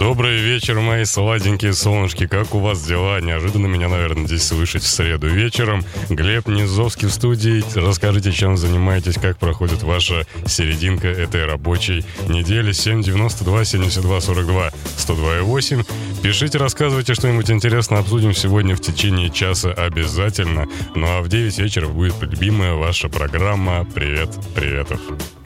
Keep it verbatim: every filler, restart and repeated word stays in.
Добрый вечер, мои сладенькие солнышки. Как у вас дела? Неожиданно меня, наверное, здесь слышать в среду вечером. Глеб Низовский в студии. Расскажите, чем занимаетесь, как проходит ваша серединка этой рабочей недели. семь девяносто два семьдесят два сорок два сто два и восемь. Пишите, рассказывайте что-нибудь интересное. Обсудим сегодня в течение часа обязательно. Ну а в девять вечера будет любимая ваша программа «Привет, приветов».